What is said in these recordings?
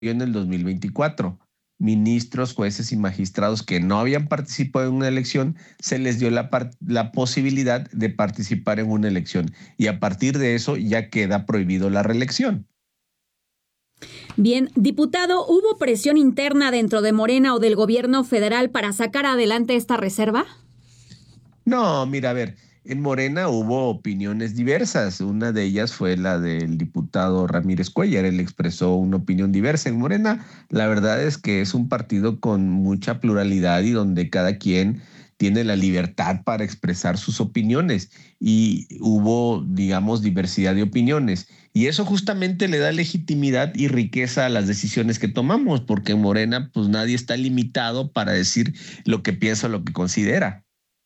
en el 2024. Ministros, jueces y magistrados que no habían participado en una elección, se les dio la posibilidad de participar en una elección. Y a partir de eso ya queda prohibido la reelección. Bien, diputado, ¿hubo presión interna dentro de Morena o del gobierno federal para sacar adelante esta reserva? No, mira, a ver, en Morena hubo opiniones diversas. Una de ellas fue la del diputado Ramírez Cuellar. Él expresó una opinión diversa. En Morena, la verdad es que es un partido con mucha pluralidad y donde cada quien tiene la libertad para expresar sus opiniones. Y hubo, digamos, diversidad de opiniones. Y eso justamente le da legitimidad y riqueza a las decisiones que tomamos, porque en Morena, pues nadie está limitado para decir lo que piensa o lo que considera.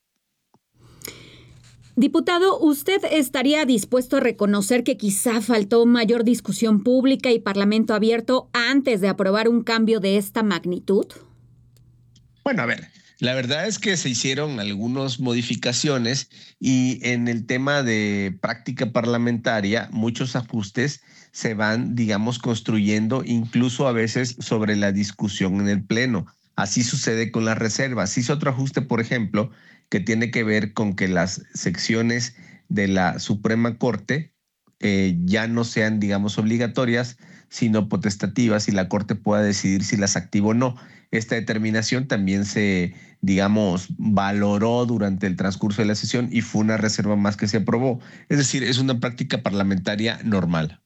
Diputado, ¿usted estaría dispuesto a reconocer que quizá faltó mayor discusión pública y parlamento abierto antes de aprobar un cambio de esta magnitud? Bueno, a ver, la verdad es que se hicieron algunas modificaciones y en el tema de práctica parlamentaria, muchos ajustes se van, digamos, construyendo incluso a veces sobre la discusión en el Pleno. Así sucede con las reservas. Se hizo otro ajuste, por ejemplo, que tiene que ver con que las secciones de la Suprema Corte ya no sean, digamos, obligatorias, sino potestativas y la Corte pueda decidir si las activa o no. Esta determinación también se, digamos, valoró durante el transcurso de la sesión y fue una reserva más que se aprobó. Es decir, es una práctica parlamentaria normal.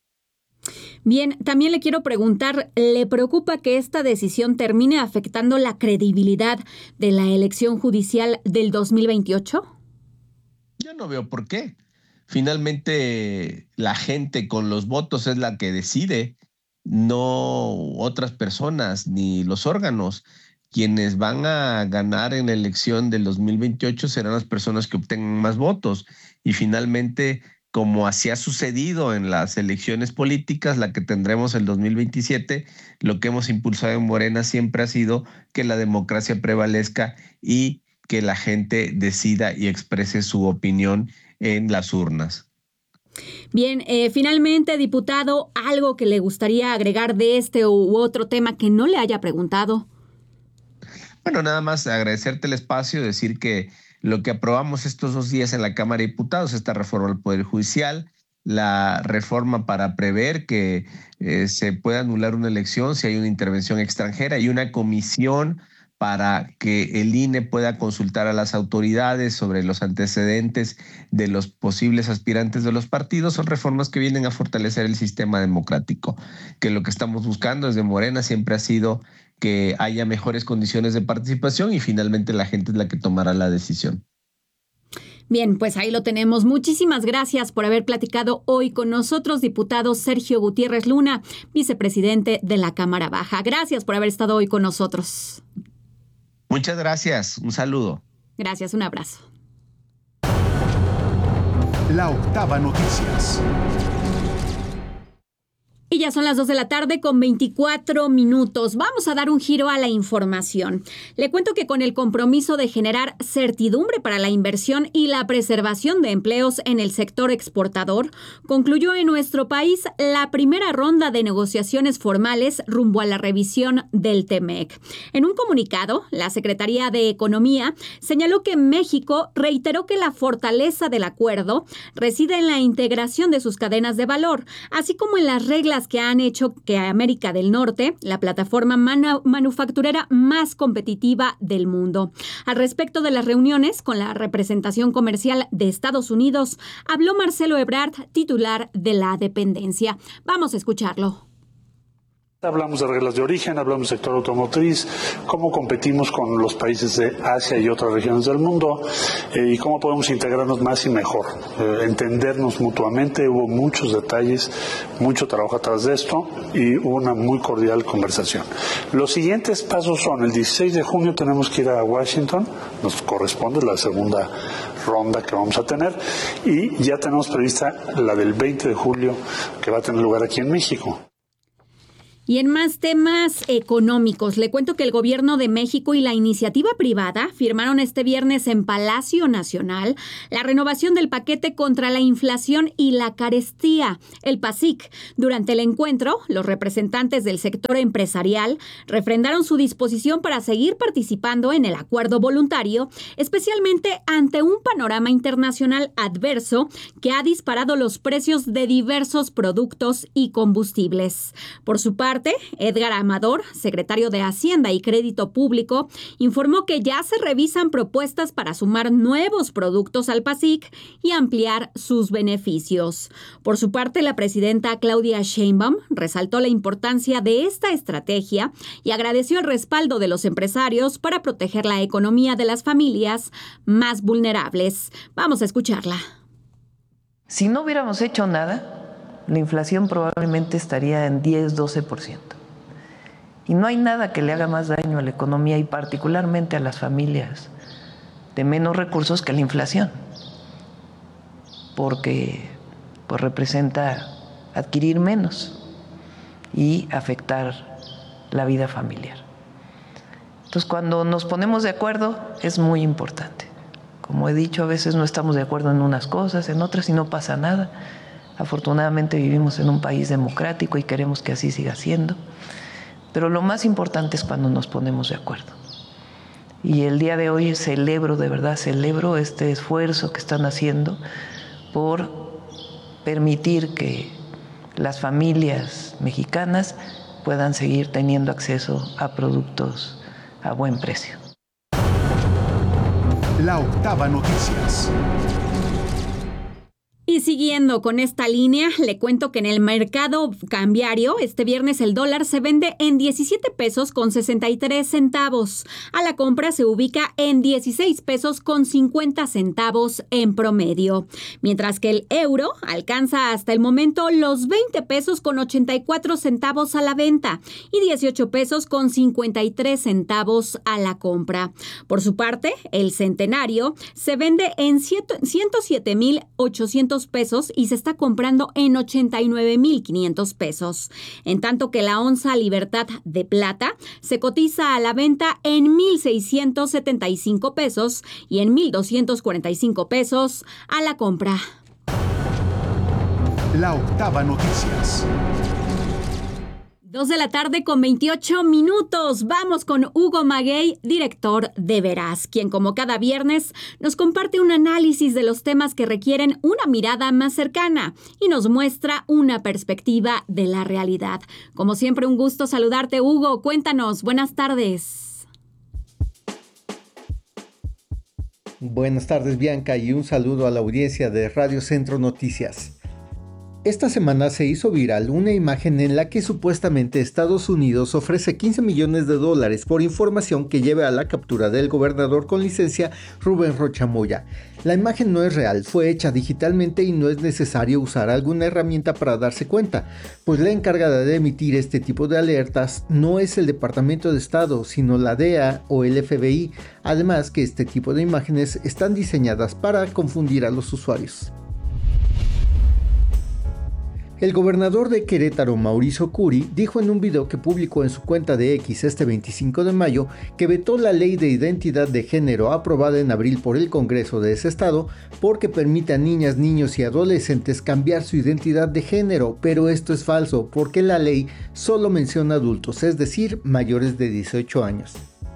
Bien, también le quiero preguntar, ¿le preocupa que esta decisión termine afectando la credibilidad de la elección judicial del 2028? Yo no veo por qué. Finalmente, la gente con los votos es la que decide, no otras personas ni los órganos. Quienes van a ganar en la elección del 2028 serán las personas que obtengan más votos. Y finalmente, como así ha sucedido en las elecciones políticas, la que tendremos el 2027, lo que hemos impulsado en Morena siempre ha sido que la democracia prevalezca y que la gente decida y exprese su opinión en las urnas. Bien, finalmente, diputado, ¿algo que le gustaría agregar de este u otro tema que no le haya preguntado? Bueno, nada más agradecerte el espacio, decir que lo que aprobamos estos 2 días en la Cámara de Diputados, esta reforma al Poder Judicial, la reforma para prever que se pueda anular una elección si hay una intervención extranjera y una comisión para que el INE pueda consultar a las autoridades sobre los antecedentes de los posibles aspirantes de los partidos, son reformas que vienen a fortalecer el sistema democrático, que lo que estamos buscando desde Morena siempre ha sido que haya mejores condiciones de participación y finalmente la gente es la que tomará la decisión. Bien, pues ahí lo tenemos. Muchísimas gracias por haber platicado hoy con nosotros, diputado Sergio Gutiérrez Luna, vicepresidente de la Cámara Baja. Gracias por haber estado hoy con nosotros. Muchas gracias. Un saludo. Gracias, un abrazo. La Octava Noticias. Y ya son las 2 de la tarde con 24 minutos. Vamos a dar un giro a la información. Le cuento que con el compromiso de generar certidumbre para la inversión y la preservación de empleos en el sector exportador, concluyó en nuestro país la primera ronda de negociaciones formales rumbo a la revisión del TEMEC. En un comunicado, la Secretaría de Economía señaló que México reiteró que la fortaleza del acuerdo reside en la integración de sus cadenas de valor, así como en las reglas que han hecho que América del Norte, la plataforma manufacturera más competitiva del mundo. Al respecto de las reuniones con la representación comercial de Estados Unidos, habló Marcelo Ebrard, titular de la dependencia. Vamos a escucharlo. Hablamos de reglas de origen, hablamos del sector automotriz, cómo competimos con los países de Asia y otras regiones del mundo y cómo podemos integrarnos más y mejor, entendernos mutuamente. Hubo muchos detalles, mucho trabajo atrás de esto y hubo una muy cordial conversación. Los siguientes pasos son, el 16 de junio tenemos que ir a Washington, nos corresponde la segunda ronda que vamos a tener y ya tenemos prevista la del 20 de julio que va a tener lugar aquí en México. Y en más temas económicos, le cuento que el Gobierno de México y la iniciativa privada firmaron este viernes en Palacio Nacional la renovación del paquete contra la inflación y la carestía, el PASIC. Durante el encuentro, los representantes del sector empresarial refrendaron su disposición para seguir participando en el acuerdo voluntario, especialmente ante un panorama internacional adverso que ha disparado los precios de diversos productos y combustibles. Por su parte, Edgar Amador, secretario de Hacienda y Crédito Público, informó que ya se revisan propuestas para sumar nuevos productos al PASIC y ampliar sus beneficios. Por su parte, la presidenta Claudia Sheinbaum resaltó la importancia de esta estrategia y agradeció el respaldo de los empresarios para proteger la economía de las familias más vulnerables. Vamos a escucharla. Si no hubiéramos hecho nada, la inflación probablemente estaría en 10-12%. Y no hay nada que le haga más daño a la economía y particularmente a las familias de menos recursos que la inflación, porque pues, representa adquirir menos y afectar la vida familiar. Entonces, cuando nos ponemos de acuerdo es muy importante. Como he dicho, a veces no estamos de acuerdo en unas cosas, en otras y no pasa nada. Afortunadamente vivimos en un país democrático y queremos que así siga siendo. Pero lo más importante es cuando nos ponemos de acuerdo. Y el día de hoy celebro, de verdad celebro este esfuerzo que están haciendo por permitir que las familias mexicanas puedan seguir teniendo acceso a productos a buen precio. La Octava Noticias. Y siguiendo con esta línea, le cuento que en el mercado cambiario, este viernes el dólar se vende en 17 pesos con 63 centavos. A la compra se ubica en 16 pesos con 50 centavos en promedio. Mientras que el euro alcanza hasta el momento los 20 pesos con 84 centavos a la venta y 18 pesos con 53 centavos a la compra. Por su parte, el centenario se vende en 107,800 pesos y se está comprando en 89,500 pesos. En tanto que la onza Libertad de plata se cotiza a la venta en 1,675 pesos y en 1,245 pesos a la compra. La Octava Noticias. 2 de la tarde con 28 minutos. Vamos con Hugo Maguey, director de Veraz, quien como cada viernes nos comparte un análisis de los temas que requieren una mirada más cercana y nos muestra una perspectiva de la realidad. Como siempre, un gusto saludarte, Hugo. Cuéntanos. Buenas tardes. Buenas tardes, Bianca, y un saludo a la audiencia de Radio Centro Noticias. Esta semana se hizo viral una imagen en la que supuestamente Estados Unidos ofrece $15 millones por información que lleve a la captura del gobernador con licencia Rubén Rocha Moya. La imagen no es real, fue hecha digitalmente y no es necesario usar alguna herramienta para darse cuenta, pues la encargada de emitir este tipo de alertas no es el Departamento de Estado, sino la DEA o el FBI, además que este tipo de imágenes están diseñadas para confundir a los usuarios. El gobernador de Querétaro, Mauricio Curi, dijo en un video que publicó en su cuenta de X este 25 de mayo que vetó la ley de identidad de género aprobada en abril por el Congreso de ese estado porque permite a niñas, niños y adolescentes cambiar su identidad de género, pero esto es falso porque la ley solo menciona adultos, es decir, mayores de 18 años.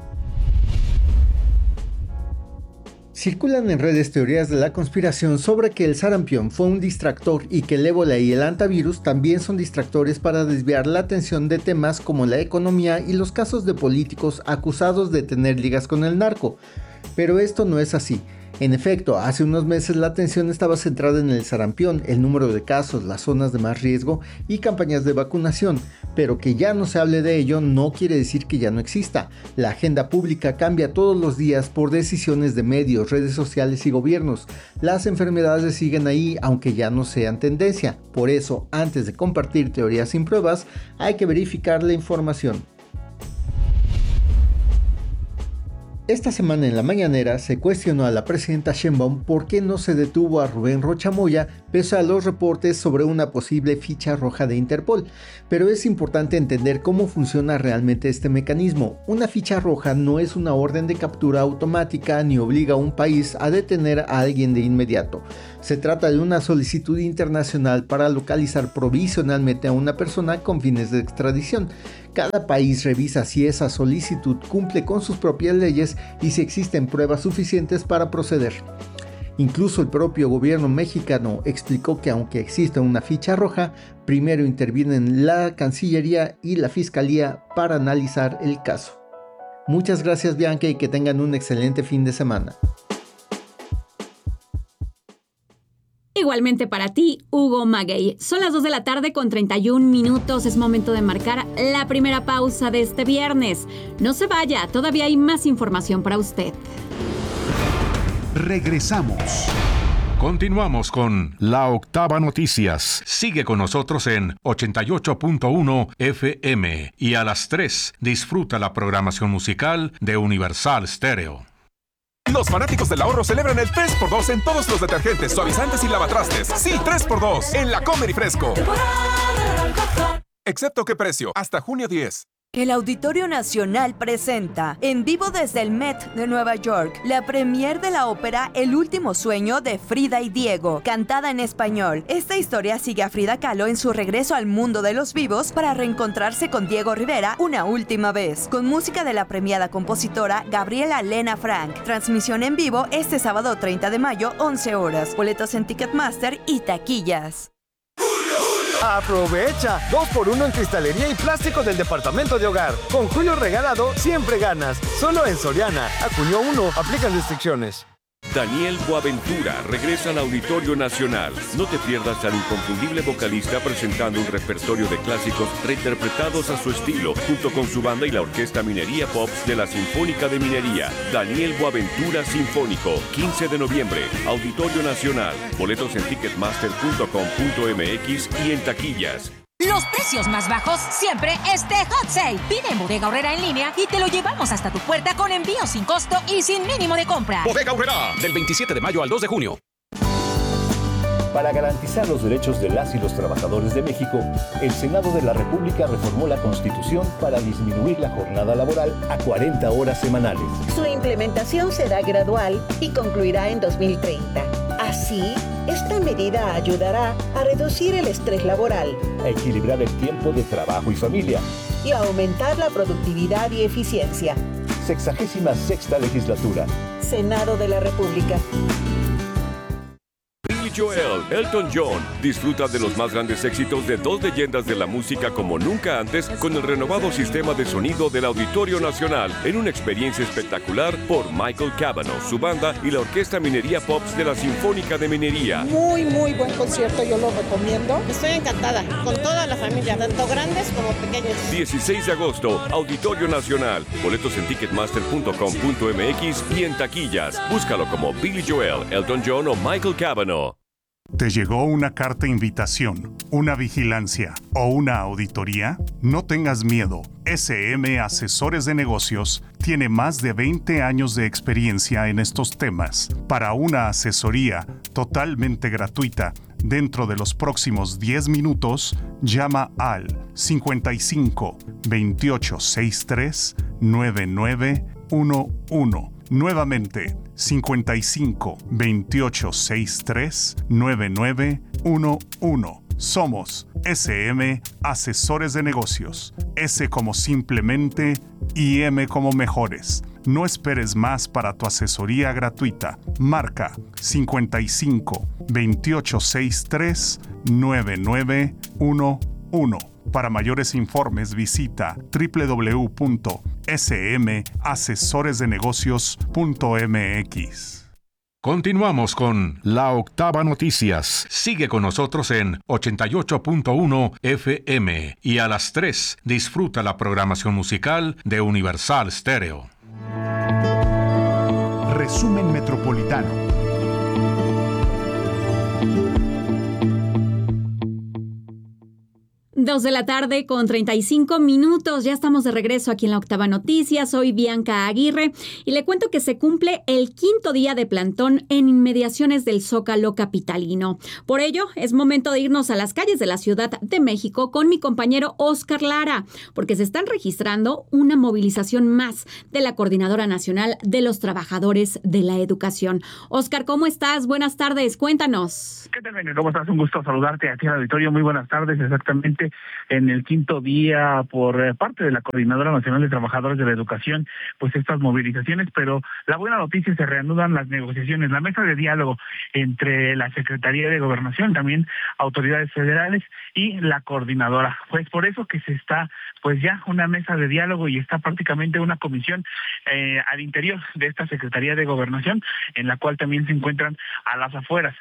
Circulan en redes teorías de la conspiración sobre que el sarampión fue un distractor y que el ébola y el hantavirus también son distractores para desviar la atención de temas como la economía y los casos de políticos acusados de tener ligas con el narco. Pero esto no es así. En efecto, hace unos meses la atención estaba centrada en el sarampión, el número de casos, las zonas de más riesgo y campañas de vacunación, pero que ya no se hable de ello no quiere decir que ya no exista. La agenda pública cambia todos los días por decisiones de medios, redes sociales y gobiernos. Las enfermedades siguen ahí aunque ya no sean tendencia. Por eso, antes de compartir teorías sin pruebas, hay que verificar la información. Esta semana en la mañanera se cuestionó a la presidenta Sheinbaum por qué no se detuvo a Rubén Rocha Moya pese a los reportes sobre una posible ficha roja de Interpol. Pero es importante entender cómo funciona realmente este mecanismo. Una ficha roja no es una orden de captura automática ni obliga a un país a detener a alguien de inmediato. Se trata de una solicitud internacional para localizar provisionalmente a una persona con fines de extradición. Cada país revisa si esa solicitud cumple con sus propias leyes y si existen pruebas suficientes para proceder. Incluso el propio gobierno mexicano explicó que aunque exista una ficha roja, primero intervienen la Cancillería y la Fiscalía para analizar el caso. Muchas gracias, Bianca, y que tengan un excelente fin de semana. Igualmente para ti, Hugo Maguey. Son las 2 de la tarde con 31 minutos. Es momento de marcar la primera pausa de este viernes. No se vaya, todavía hay más información para usted. Regresamos. Continuamos con La Octava Noticias. Sigue con nosotros en 88.1 FM y a las 3 disfruta la programación musical de Universal Stereo. Los fanáticos del ahorro celebran el 3x2 en todos los detergentes, suavizantes y lavatrastes. Sí, 3x2 en la Comer y Fresco. Excepto qué precio, hasta junio 10. El Auditorio Nacional presenta, en vivo desde el Met de Nueva York, la premier de la ópera El último sueño de Frida y Diego, cantada en español. Esta historia sigue a Frida Kahlo en su regreso al mundo de los vivos para reencontrarse con Diego Rivera una última vez, con música de la premiada compositora Gabriela Lena Frank. Transmisión en vivo este sábado 30 de mayo, 11 horas. Boletos en Ticketmaster y taquillas. ¡Aprovecha! 2x1 en cristalería y plástico del departamento de hogar. Con Julio Regalado, siempre ganas. Solo en Soriana. A junio 1, aplican restricciones. Daniel Boaventura regresa al Auditorio Nacional. No te pierdas al inconfundible vocalista presentando un repertorio de clásicos reinterpretados a su estilo, junto con su banda y la Orquesta Minería Pops de la Sinfónica de Minería. Daniel Boaventura Sinfónico, 15 de noviembre, Auditorio Nacional. Boletos en ticketmaster.com.mx y en taquillas. Los precios más bajos siempre Hot Sale. Pide en Bodega Aurrera en línea y te lo llevamos hasta tu puerta con envío sin costo y sin mínimo de compra. Bodega Aurrera, del 27 de mayo al 2 de junio. Para garantizar los derechos de las y los trabajadores de México, el Senado de la República reformó la Constitución para disminuir la jornada laboral a 40 horas semanales. Su implementación será gradual y concluirá en 2030. Así, esta medida ayudará a reducir el estrés laboral, a equilibrar el tiempo de trabajo y familia y a aumentar la productividad y eficiencia. 66ª legislatura. Senado de la República. Billy Joel, Elton John. Disfruta de los más grandes éxitos de dos leyendas de la música como nunca antes con el renovado sistema de sonido del Auditorio Nacional en una experiencia espectacular por Michael Cavanaugh, su banda y la Orquesta Minería Pops de la Sinfónica de Minería. Muy buen concierto, yo lo recomiendo. Estoy encantada con toda la familia, tanto grandes como pequeños. 16 de agosto, Auditorio Nacional. Boletos en ticketmaster.com.mx y en taquillas. Búscalo como Billy Joel, Elton John o Michael Cavanaugh. ¿Te llegó una carta invitación, una vigilancia o una auditoría? No tengas miedo. SM Asesores de Negocios tiene más de 20 años de experiencia en estos temas. Para una asesoría totalmente gratuita, dentro de los próximos 10 minutos, llama al 55 28 63 9911. Nuevamente, 55 28 63 9911. Somos SM Asesores de Negocios. S como simplemente y M como mejores. No esperes más para tu asesoría gratuita. Marca 55 28 63 9911. Para mayores informes visita www.smasesoresdenegocios.mx. Continuamos con La Octava Noticias. Sigue con nosotros en 88.1 FM y a las 3 disfruta la programación musical de Universal Stereo. Resumen Metropolitano. 2:35 p.m. Ya estamos de regreso aquí en La Octava Noticias. Soy Bianca Aguirre y le cuento que se cumple el 5º día de plantón en inmediaciones del Zócalo capitalino. Por ello, es momento de irnos a las calles de la Ciudad de México con mi compañero Óscar Lara, porque se están registrando una movilización más de la Coordinadora Nacional de los Trabajadores de la Educación. Óscar, ¿cómo estás? Buenas tardes, cuéntanos. ¿Qué tal, Benny? ¿Cómo estás? Un gusto saludarte aquí al auditorio. Muy buenas tardes. Exactamente en el 5º día por parte de la Coordinadora Nacional de Trabajadores de la Educación, pues estas movilizaciones, pero la buena noticia es que se reanudan las negociaciones, la mesa de diálogo entre la Secretaría de Gobernación, también autoridades federales y la coordinadora. Pues por eso que se está pues ya una mesa de diálogo y está prácticamente una comisión al interior de esta Secretaría de Gobernación, en la cual también se encuentran a las afueras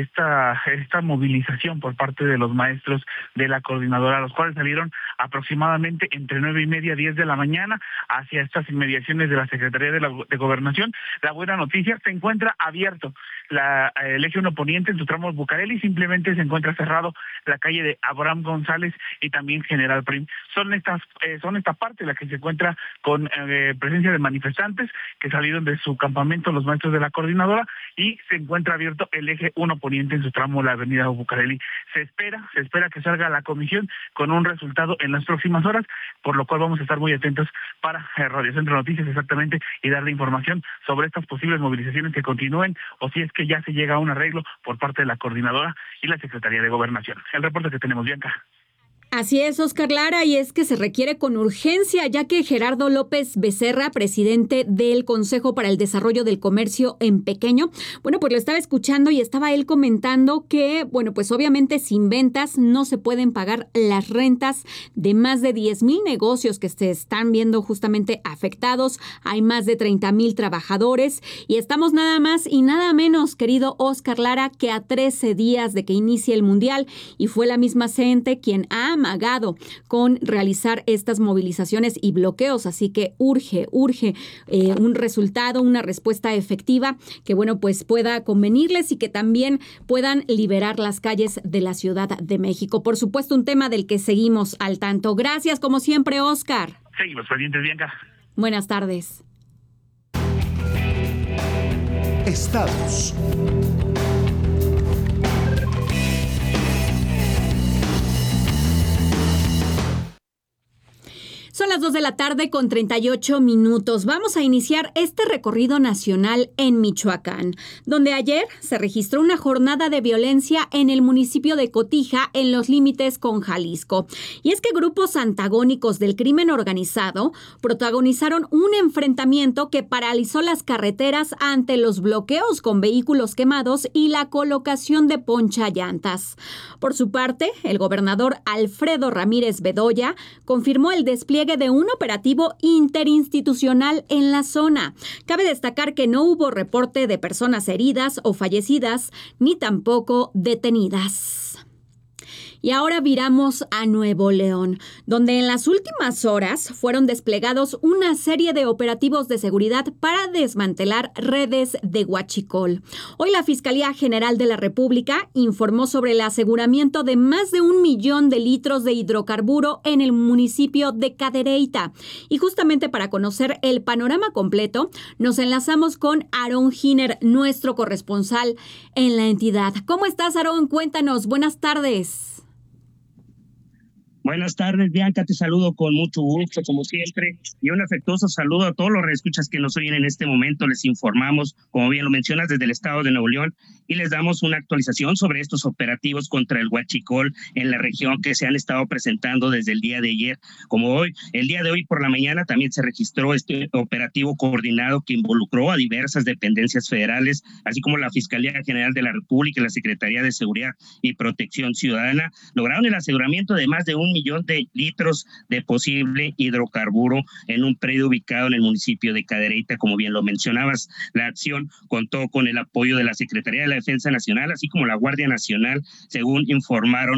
esta movilización por parte de los maestros de la coordinadora, los cuales salieron aproximadamente entre 9:30 y 10 de la mañana hacia estas inmediaciones de la Secretaría de Gobernación. La buena noticia, se encuentra abierto el eje 1 Poniente en su tramo Bucareli, simplemente se encuentra cerrado la calle de Abraham González y también General Prim. Son esta parte la que se encuentra con presencia de manifestantes que salieron de su campamento los maestros de la coordinadora, y se encuentra abierto el eje 1 Poniente en su tramo la avenida Bucareli. Se espera que salga la comisión con un resultado en las próximas horas, por lo cual vamos a estar muy atentos para Radio Centro Noticias exactamente y darle información sobre estas posibles movilizaciones que continúen, o si es que ya se llega a un arreglo por parte de la coordinadora y la Secretaría de Gobernación. El reporte que tenemos, Bianca. Así es, Óscar Lara, y es que se requiere con urgencia, ya que Gerardo López Becerra, presidente del Consejo para el Desarrollo del Comercio en Pequeño, bueno, pues lo estaba escuchando y estaba él comentando que, bueno, pues obviamente sin ventas no se pueden pagar las rentas de más de 10,000 negocios que se están viendo justamente afectados. Hay más de 30,000 trabajadores y estamos nada más y nada menos, querido Óscar Lara, que a 13 días de que inicie el Mundial, y fue la misma CENTE quien ha amagado con realizar estas movilizaciones y bloqueos, así que urge un resultado, una respuesta efectiva que, bueno, pues pueda convenirles y que también puedan liberar las calles de la Ciudad de México. Por supuesto, un tema del que seguimos al tanto. Gracias, como siempre, Óscar. Seguimos pendientes, Bianca. Buenas tardes. Estados. Son las 2:38 p.m. Vamos a iniciar este recorrido nacional en Michoacán, donde ayer se registró una jornada de violencia en el municipio de Cotija, en los límites con Jalisco. Y es que grupos antagónicos del crimen organizado protagonizaron un enfrentamiento que paralizó las carreteras ante los bloqueos con vehículos quemados y la colocación de ponchallantas. Por su parte, el gobernador Alfredo Ramírez Bedoya confirmó el despliegue de un operativo interinstitucional en la zona. Cabe destacar que no hubo reporte de personas heridas o fallecidas, ni tampoco detenidas. Y ahora viramos a Nuevo León, donde en las últimas horas fueron desplegados una serie de operativos de seguridad para desmantelar redes de huachicol. Hoy la Fiscalía General de la República informó sobre el aseguramiento de más de 1 millón de litros de hidrocarburo en el municipio de Cadereyta. Y justamente para conocer el panorama completo, nos enlazamos con Aarón Giner, nuestro corresponsal en la entidad. ¿Cómo estás, Aarón? Cuéntanos. Buenas tardes. Buenas tardes, Bianca, te saludo con mucho gusto, como siempre, y un afectuoso saludo a todos los reescuchas que nos oyen en este momento. Les informamos, como bien lo mencionas, desde el estado de Nuevo León, y les damos una actualización sobre estos operativos contra el huachicol en la región que se han estado presentando desde el día de ayer, como hoy. El día de hoy por la mañana también se registró este operativo coordinado que involucró a diversas dependencias federales, así como la Fiscalía General de la República y la Secretaría de Seguridad y Protección Ciudadana. Lograron el aseguramiento de más de 1 millón de litros de posible hidrocarburo en un predio ubicado en el municipio de Cadereyta, como bien lo mencionabas. La acción contó con el apoyo de la Secretaría de la Defensa Nacional, así como la Guardia Nacional, según informaron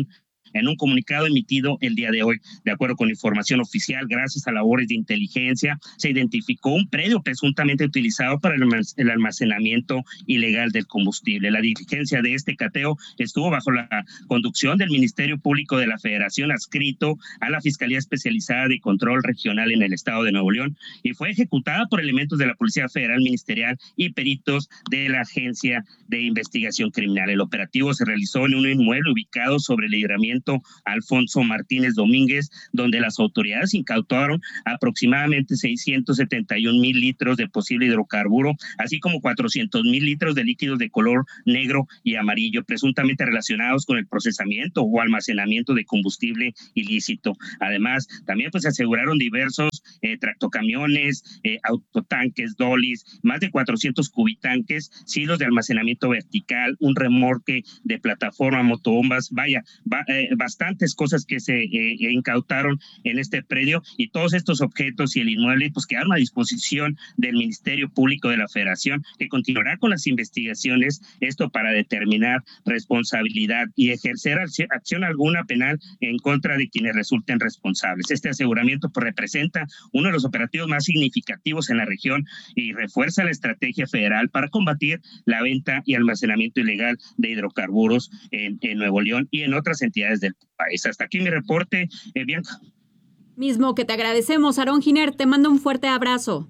en un comunicado emitido el día de hoy. De acuerdo con información oficial, gracias a labores de inteligencia, se identificó un predio presuntamente utilizado para el almacenamiento ilegal del combustible. La diligencia de este cateo estuvo bajo la conducción del Ministerio Público de la Federación, adscrito a la Fiscalía Especializada de Control Regional en el Estado de Nuevo León, y fue ejecutada por elementos de la Policía Federal Ministerial y peritos de la Agencia de Investigación Criminal. El operativo se realizó en un inmueble ubicado sobre el libramiento Alfonso Martínez Domínguez, donde las autoridades incautaron aproximadamente 671,000 litros de posible hidrocarburo, así como 400,000 litros de líquidos de color negro y amarillo, presuntamente relacionados con el procesamiento o almacenamiento de combustible ilícito. Además, también se aseguraron diversos tractocamiones, autotanques, dolis, más de 400 cubitanques, silos de almacenamiento vertical, un remolque de plataforma, motobombas, bastantes cosas que se incautaron en este predio, y todos estos objetos y el inmueble quedaron a disposición del Ministerio Público de la Federación, que continuará con las investigaciones, esto para determinar responsabilidad y ejercer acción alguna penal en contra de quienes resulten responsables. Este aseguramiento representa uno de los operativos más significativos en la región y refuerza la estrategia federal para combatir la venta y almacenamiento ilegal de hidrocarburos en Nuevo León y en otras entidades del país. Hasta aquí mi reporte, Bianca. Mismo que te agradecemos, Aarón Giner, te mando un fuerte abrazo.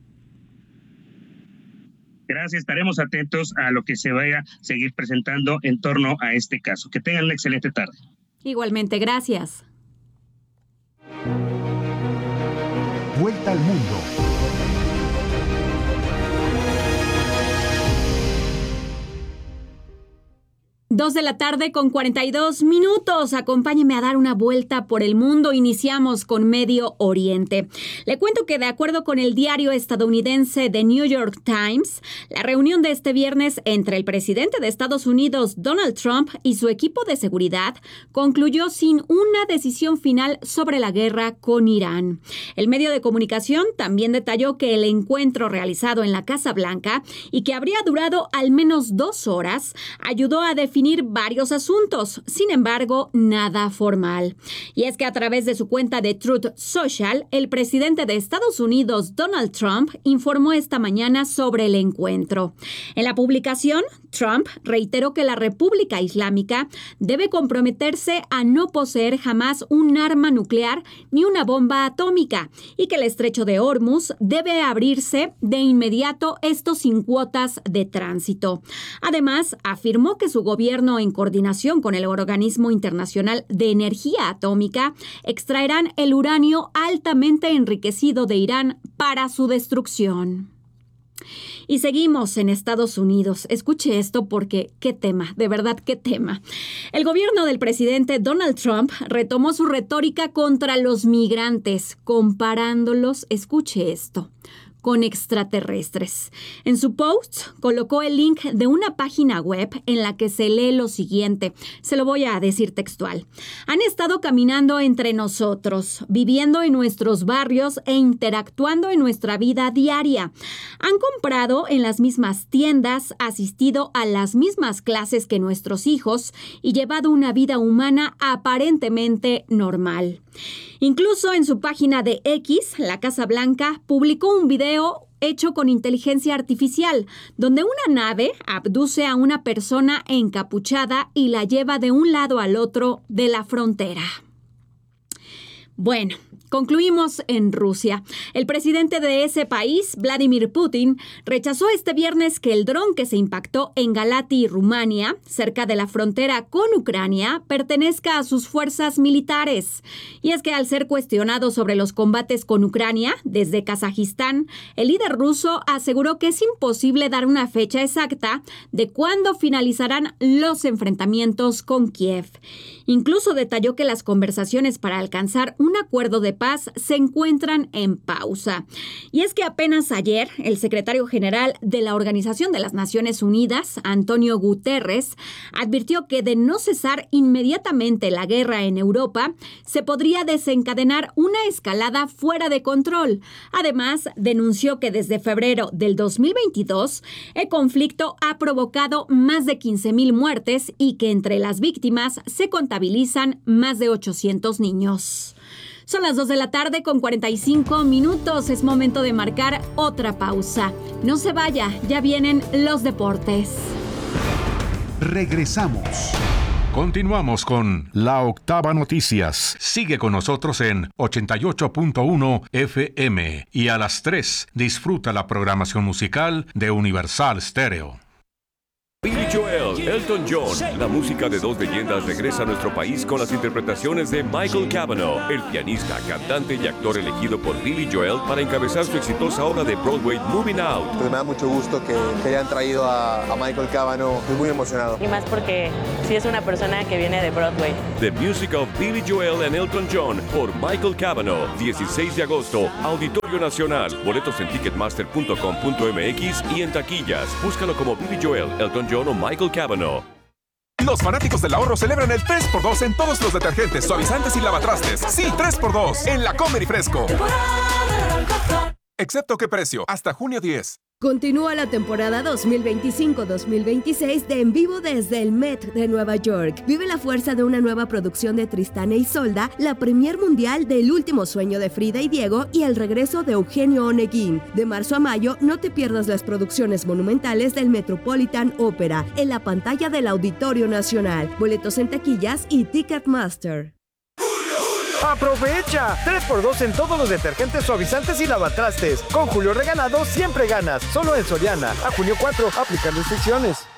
Gracias, estaremos atentos a lo que se vaya a seguir presentando en torno a este caso. Que tengan una excelente tarde. Igualmente, gracias. Vuelta al mundo. 2 de la tarde con 42 minutos. Acompáñeme a dar una vuelta por el mundo. Iniciamos con Medio Oriente. Le cuento que de acuerdo con el diario estadounidense The New York Times, la reunión de este viernes entre el presidente de Estados Unidos, Donald Trump, y su equipo de seguridad concluyó sin una decisión final sobre la guerra con Irán. El medio de comunicación también detalló que el encuentro realizado en la Casa Blanca y que habría durado al menos 2 horas ayudó a definir varios asuntos, sin embargo, nada formal. Y es que a través de su cuenta de Truth Social, el presidente de Estados Unidos, Donald Trump, informó esta mañana sobre el encuentro. En la publicación, Trump reiteró que la República Islámica debe comprometerse a no poseer jamás un arma nuclear ni una bomba atómica y que el estrecho de Hormuz debe abrirse de inmediato, esto sin cuotas de tránsito. Además, afirmó que su gobierno, en coordinación con el Organismo Internacional de Energía Atómica, extraerán el uranio altamente enriquecido de Irán para su destrucción. Y seguimos en Estados Unidos. Escuche esto porque qué tema, de verdad qué tema. El gobierno del presidente Donald Trump retomó su retórica contra los migrantes, comparándolos, escuche esto, con extraterrestres. En su post colocó el link de una página web en la que se lee lo siguiente. Se lo voy a decir textual. Han estado caminando entre nosotros, viviendo en nuestros barrios e interactuando en nuestra vida diaria. Han comprado en las mismas tiendas, asistido a las mismas clases que nuestros hijos y llevado una vida humana aparentemente normal. Incluso en su página de X, la Casa Blanca publicó un video hecho con inteligencia artificial, donde una nave abduce a una persona encapuchada y la lleva de un lado al otro de la frontera. Bueno, concluimos en Rusia. El presidente de ese país, Vladimir Putin, rechazó este viernes que el dron que se impactó en Galati, Rumania, cerca de la frontera con Ucrania, pertenezca a sus fuerzas militares. Y es que al ser cuestionado sobre los combates con Ucrania desde Kazajistán, el líder ruso aseguró que es imposible dar una fecha exacta de cuándo finalizarán los enfrentamientos con Kiev. Incluso detalló que las conversaciones para alcanzar un acuerdo de paz se encuentran en pausa. Y es que apenas ayer, el secretario general de la Organización de las Naciones Unidas, Antonio Guterres, advirtió que de no cesar inmediatamente la guerra en Europa, se podría desencadenar una escalada fuera de control. Además, denunció que desde febrero del 2022, el conflicto ha provocado más de 15,000 muertes y que entre las víctimas se contabilizan más de 800 niños. Son las 2 de la tarde con 45 minutos. Es momento de marcar otra pausa. No se vaya, ya vienen los deportes. Regresamos. Continuamos con La Octava Noticias. Sigue con nosotros en 88.1 FM y a las 3 disfruta la programación musical de Universal Stereo. Billy Joel, Elton John, la música de dos leyendas regresa a nuestro país con las interpretaciones de Michael Cavanaugh, el pianista, cantante y actor elegido por Billy Joel para encabezar su exitosa obra de Broadway Moving Out. Pues me da mucho gusto que hayan traído a Michael Cavanaugh, estoy muy emocionado. Y más porque sí es una persona que viene de Broadway. The Music of Billy Joel and Elton John por Michael Cavanaugh, 16 de agosto, Auditorio Nacional, boletos en ticketmaster.com.mx y en taquillas. Búscalo como Billy Joel, Elton John o Michael Cavanaugh. Los fanáticos del ahorro celebran el 3x2 en todos los detergentes, suavizantes y lavatrastes. Sí, 3x2 en la Comer y Fresco. Excepto qué precio, hasta junio 10. Continúa la temporada 2025-2026 de En Vivo desde el Met de Nueva York. Vive la fuerza de una nueva producción de Tristán e Isolda, la premier mundial de El último sueño de Frida y Diego y el regreso de Eugenio Oneguín. De marzo a mayo, no te pierdas las producciones monumentales del Metropolitan Opera en la pantalla del Auditorio Nacional. Boletos en taquillas y Ticketmaster. ¡Aprovecha! 3x2 en todos los detergentes, suavizantes y lavatrastes. Con Julio Regalado siempre ganas. Solo en Soriana. A junio 4, aplican restricciones.